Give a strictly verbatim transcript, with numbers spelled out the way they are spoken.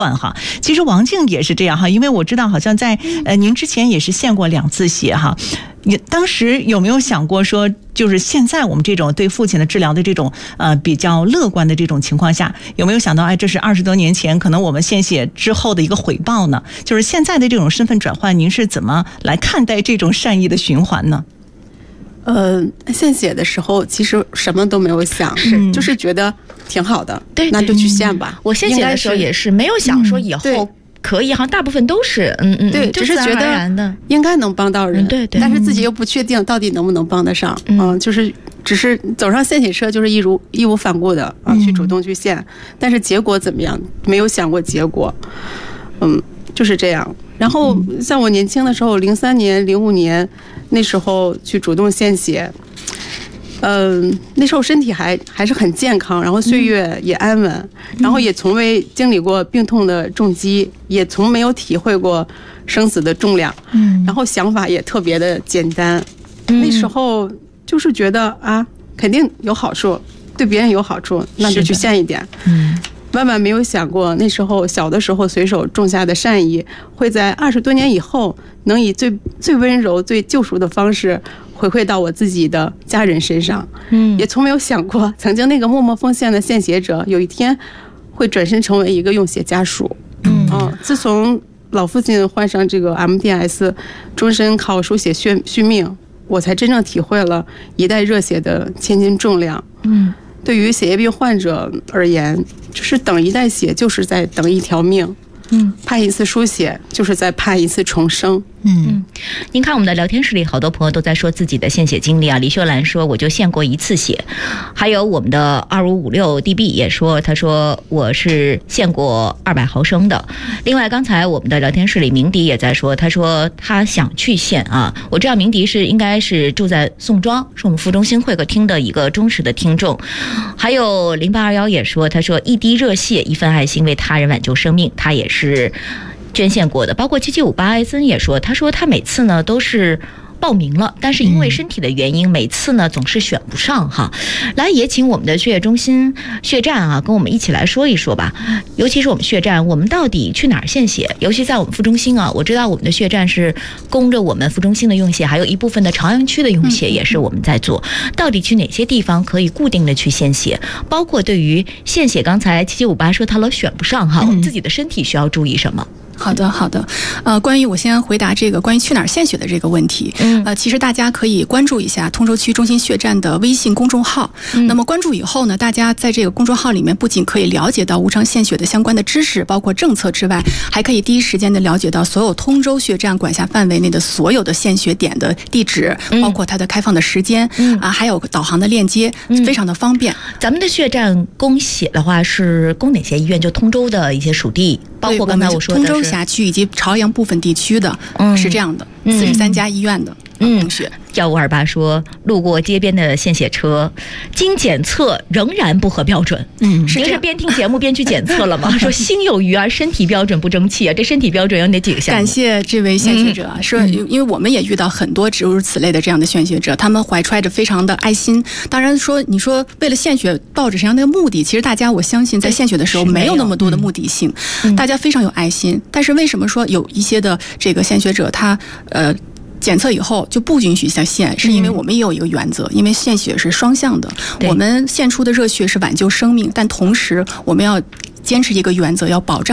哈，其实王静也是这样哈，因为我知道好像在呃您之前也是献过两次血哈，你当时有没有想过说，就是现在我们这种对父亲的治疗的这种呃比较乐观的这种情况下，有没有想到哎，这是二十多年前可能我们献血之后的一个回报呢？就是现在的这种身份转换，您是怎么来看待这种善意的循环呢？ 呃，献血的时候其实什么都没有想，是就是觉得挺好的，对，那就去献吧。 我献血的时候也是没有想说以后可以，好像大部分都是嗯嗯， 对，只是觉得应该能帮到人，对对，但是自己又不确定到底能不能帮得上，嗯，就是只是走上献血车，就是义如义无反顾的啊去主动去献，但是结果怎么样，没有想过结果，嗯，就是这样。然后像我年轻的时候，零三年、零五年那时候去主动献血，嗯、呃，那时候身体还还是很健康，然后岁月也安稳，然后也从未经历过病痛的重击，也从没有体会过生死的重量，嗯，然后想法也特别的简单，那时候就是觉得啊，肯定有好处，对别人有好处，那就去献一点，嗯。万万没有想过，那时候小的时候随手种下的善意，会在二十多年以后，能以最最温柔、最救赎的方式回馈到我自己的家人身上。嗯，也从没有想过，曾经那个默默奉献的献血者，有一天会转身成为一个用血家属。嗯，啊，自从老父亲患上这个 M D S， 终身靠输血续续命，我才真正体会了一袋热血的千斤重量。嗯。对于血液病患者而言，就是等一袋血就是在等一条命，嗯，盼一次输血就是在盼一次重生。 嗯，您看我们的聊天室里好多朋友都在说自己的献血经历啊。李秀兰说我就献过一次血，还有我们的二五五六 D B 也说，他说我是献过二百毫升的。另外刚才我们的聊天室里明迪也在说，他说他想去献啊。我知道明迪是应该是住在宋庄，是我们附中新会客厅的一个忠实的听众。还有零八二幺也说，他说一滴热血一份爱心为他人挽救生命，他也是捐献过的。包括七七五八艾森也说，他说他每次呢都是报名了，但是因为身体的原因，每次呢总是选不上哈。来，也请我们的血液中心血站啊，跟我们一起来说一说吧。尤其是我们血站，我们到底去哪儿献血？尤其在我们副中心啊，我知道我们的血站是供着我们副中心的用血，还有一部分的朝阳区的用血也是我们在做。到底去哪些地方可以固定的去献血？包括对于献血，刚才七七五八说他老选不上哈，我们自己的身体需要注意什么？ 好的，好的。呃，关于我先回答这个关于去哪儿献血的这个问题，嗯，呃，其实大家可以关注一下通州区中心血站的微信公众号。嗯、那么关注以后呢，大家在这个公众号里面不仅可以了解到无偿献血的相关的知识，包括政策之外，还可以第一时间的了解到所有通州血站管辖范围内的所有的献血点的地址，嗯、包括它的开放的时间，嗯、啊，还有导航的链接，嗯、非常的方便。 咱们的血站供血的话是供哪些医院？就通州的一些属地，包括刚才我说的通州辖区以及朝阳部分地区的，嗯、是这样的，四十三家医院的供血。嗯幺五二八说，路过街边的献血车，经检测仍然不合标准。嗯，您是边听节目边去检测了吗？说心有余而身体标准不争气啊，这身体标准有哪几个项目？ 感谢这位献血者啊，嗯、说因为我们也遇到很多诸如此类的这样的献血者，他们怀揣着非常的爱心。当然说，你说为了献血抱着什么样的目的？其实大家我相信在献血的时候没有那么多的目的性，嗯、大家非常有爱心。但是为什么说有一些的这个献血者他呃？检测以后就不允许下献，是因为我们也有一个原则，因为献血是双向的，我们献出的热血是挽救生命，但同时我们要坚持一个原则，要保障